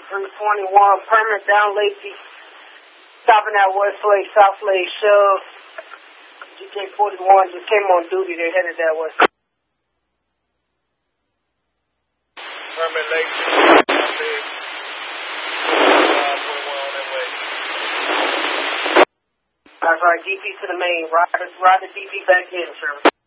321, permit down Lacey, stopping at Westlake, South Lake, Shove. GK 41 just came on duty, they headed that way. Permit Lacey, South Lake, 41 on that way. That's right, DP to the main, ride the DP back in, sir.